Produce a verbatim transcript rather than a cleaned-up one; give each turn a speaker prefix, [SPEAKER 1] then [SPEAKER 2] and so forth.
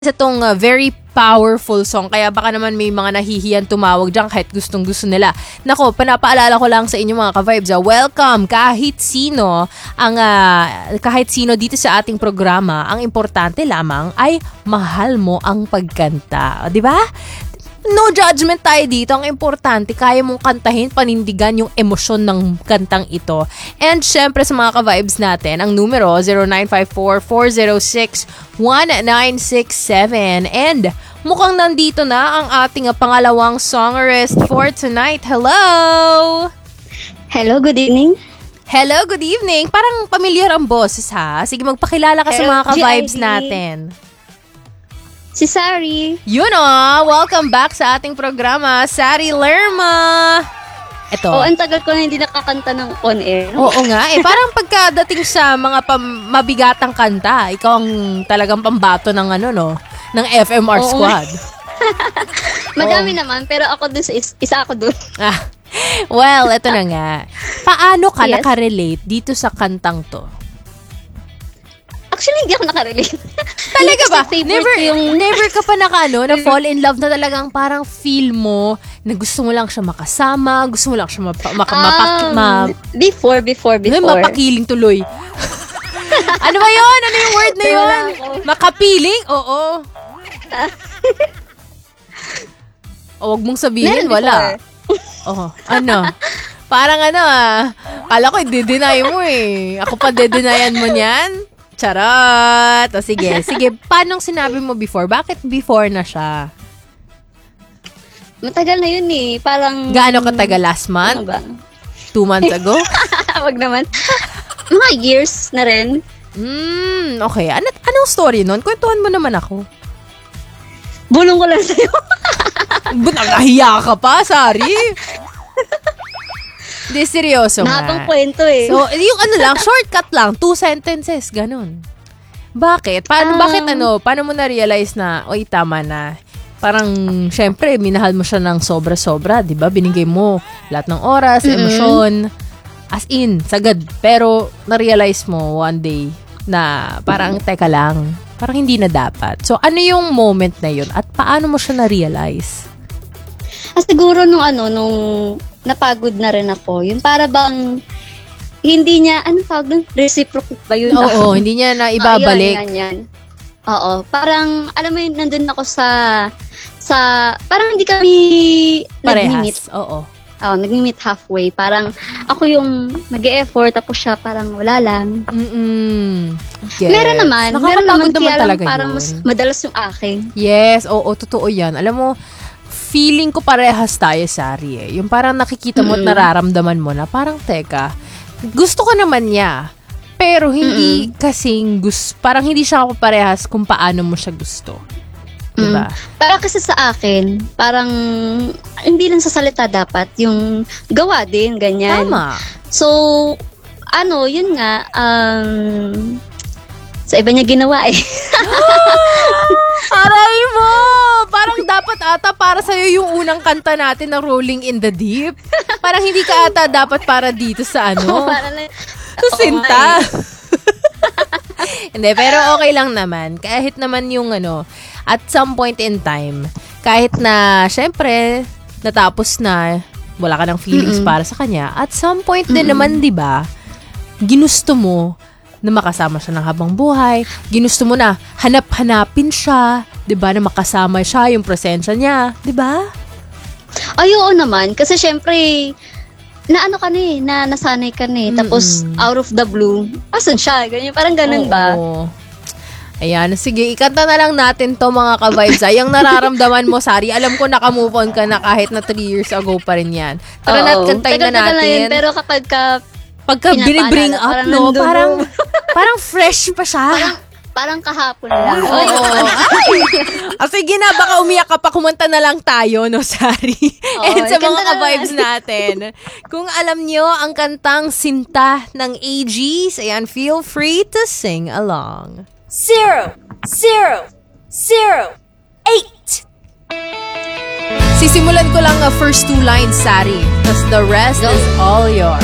[SPEAKER 1] Sa tong uh, very powerful song, kaya baka naman may mga nahihiyan tumawag dyan kahit gustong gusto nila. Nako, panapaalala ko lang sa inyo mga ka-vibes, ah, welcome kahit sino, ang uh, kahit sino dito sa ating programa, ang importante lamang ay mahal mo ang pagkanta. Di ba? No judgment tayo dito. Ang importante, kaya mong kantahin, panindigan yung emosyon ng kantang ito. And syempre sa mga ka-vibes natin, ang numero zero nine five four, four zero six, one nine six seven. And mukhang nandito na ang ating pangalawang songerist for tonight. Hello!
[SPEAKER 2] Hello, good evening.
[SPEAKER 1] Hello, good evening. Parang pamilyar ang boses ha. Sige, magpakilala ka sa
[SPEAKER 2] Hello,
[SPEAKER 1] mga ka-vibes
[SPEAKER 2] G I D.
[SPEAKER 1] natin.
[SPEAKER 2] Si Sari.
[SPEAKER 1] Yun o, welcome back sa ating programa, Sari Lerma. Ito.
[SPEAKER 2] Oh, ang tagal ko na hindi nakakanta ng on-air.
[SPEAKER 1] Oo nga eh, parang pagkadating sa mga pam- mabigatang kanta, ikaw ang talagang pambato ng ano no, ng F M R
[SPEAKER 2] Oo.
[SPEAKER 1] Squad.
[SPEAKER 2] Madami naman, pero ako dun sa is- isa ako dun.
[SPEAKER 1] Ah, well, ito na nga. Paano ka
[SPEAKER 2] Yes.
[SPEAKER 1] nakarelate dito sa kantang to?
[SPEAKER 2] Actually, hindi ako nakarelate.
[SPEAKER 1] Talaga ba?
[SPEAKER 2] Kasi favorite
[SPEAKER 1] Never,
[SPEAKER 2] ko yung...
[SPEAKER 1] never ka pa naka, ano, na fall in love na talagang parang feel mo na gusto mo lang siya makasama, gusto mo lang siya mapa, maka, mapak,
[SPEAKER 2] Um,
[SPEAKER 1] ma,
[SPEAKER 2] before, before,
[SPEAKER 1] Ay,
[SPEAKER 2] before.
[SPEAKER 1] mapakiling tuloy. Ano ba yun? Ano yung word na
[SPEAKER 2] Wala
[SPEAKER 1] yun?
[SPEAKER 2] ako.
[SPEAKER 1] Makapiling? Oo. O, wag mong sabihin,
[SPEAKER 2] Meron
[SPEAKER 1] wala.
[SPEAKER 2] before.
[SPEAKER 1] Oo. Ano? Parang ano ah. Kala ko, i-deny mo eh. Ako pa dedenayan mo niyan? Charot! O sige, sige. Paano sinabi mo before? Bakit before na siya?
[SPEAKER 2] Matagal na yun eh. Parang...
[SPEAKER 1] Gaano katagal? Last
[SPEAKER 2] Ano
[SPEAKER 1] month?
[SPEAKER 2] ba?
[SPEAKER 1] Two months ago?
[SPEAKER 2] Wag naman. Mga years na rin.
[SPEAKER 1] Hmm, okay. Ano, anong story nun? Kwentuhan mo naman ako.
[SPEAKER 2] Bulong ko lang sa'yo.
[SPEAKER 1] Ba't nakahiya ka pa, Sari? Di, seryoso nga.
[SPEAKER 2] Mahabang kwento eh.
[SPEAKER 1] So, yung ano lang, shortcut lang, two sentences, ganun. Bakit? Paano,
[SPEAKER 2] Um,
[SPEAKER 1] bakit ano, paano mo na-realize na, oy, tama na. Parang, syempre, minahal mo siya ng sobra-sobra, di ba? Binigay mo lahat ng oras,
[SPEAKER 2] Mm-mm.
[SPEAKER 1] emosyon, as in, sagad. Pero, na-realize mo one day na parang, teka lang, parang hindi na dapat. So, ano yung moment na yun? At paano mo siya na-realize?
[SPEAKER 2] Ah, siguro nung ano, nung napagod na rin ako, yun para bang hindi niya, ano tawag doon? Reciprocate ba yun?
[SPEAKER 1] Oo, hindi niya na ibabalik.
[SPEAKER 2] Oo, yan, yan, yan. Oo, parang, alam mo yun, nandun ako sa, sa, parang hindi kami nag-meet.
[SPEAKER 1] Parehas, oo.
[SPEAKER 2] Oo, nag-meet halfway. Parang, ako yung nag-e-effort, tapos siya parang wala lang.
[SPEAKER 1] Mm-mm. Yes.
[SPEAKER 2] Meron naman, meron naman,
[SPEAKER 1] Nakakapagod naman
[SPEAKER 2] kaya lang
[SPEAKER 1] talaga
[SPEAKER 2] parang
[SPEAKER 1] yun.
[SPEAKER 2] mas madalas yung akin.
[SPEAKER 1] Yes, oo, totoo yan. Alam mo, feeling ko parehas tayo, Sari, eh. Yung parang nakikita mo at
[SPEAKER 2] Mm-mm.
[SPEAKER 1] nararamdaman mo na parang, teka, gusto ko naman niya, pero hindi kasing gusto, parang hindi siya ako parehas kung paano mo siya gusto. Diba?
[SPEAKER 2] Mm. Para kasi sa akin, parang hindi lang sa salita dapat, yung gawa din, ganyan.
[SPEAKER 1] Tama.
[SPEAKER 2] So, ano, yun nga, um, sa iba niya ginawa eh.
[SPEAKER 1] Aray mo! Parang dapat ata para sa'yo yung unang kanta natin na Rolling in the Deep. Parang hindi ka ata dapat para dito sa ano.
[SPEAKER 2] Para lang,
[SPEAKER 1] Sa Sinta. Hindi, pero okay lang naman. Kahit naman yung ano, at some point in time, kahit na, syempre, natapos na, wala ka ng feelings
[SPEAKER 2] Mm-mm.
[SPEAKER 1] para sa kanya, at some point din naman, di ba, ginusto mo na makasama siya ng habang buhay, ginusto mo na hanap-hanapin siya, di ba, na makasama siya, yung presensya niya, di ba?
[SPEAKER 2] ay, oo naman. Kasi syempre, na ano ka na eh, na nasanay ka na eh. Tapos,
[SPEAKER 1] Mm-mm.
[SPEAKER 2] out of the blue, asan siya? Ganyan, parang ganun ba?
[SPEAKER 1] Oo. Ayan, sige, ikanta na lang natin to mga ka-vibes. Ay, yung nararamdaman mo, Sari, alam ko naka-move on ka na kahit na three years ago pa rin yan. Tara na,
[SPEAKER 2] Oo.
[SPEAKER 1] kantayin na
[SPEAKER 2] Tagal-tagal
[SPEAKER 1] natin.
[SPEAKER 2] yun, pero kapag ka,
[SPEAKER 1] Pagka
[SPEAKER 2] pinapaalala,
[SPEAKER 1] binibring up,
[SPEAKER 2] parang
[SPEAKER 1] no,
[SPEAKER 2] nandun,
[SPEAKER 1] parang,
[SPEAKER 2] no?
[SPEAKER 1] parang fresh pa siya.
[SPEAKER 2] parang, parang kahapon lang.
[SPEAKER 1] Oo. Ah, sige na, baka umiyak ka pa, kumanta na lang tayo, no, Sari?
[SPEAKER 2] Oo,
[SPEAKER 1] And sa mga
[SPEAKER 2] ikanta na
[SPEAKER 1] ka-vibes natin, kung alam nyo ang kantang Sinta ng A Gs, ayan, feel free to sing along.
[SPEAKER 3] Zero, zero, zero, eight.
[SPEAKER 1] Sisimulan ko lang ang first two lines, Sari. Tapos the rest is all yours.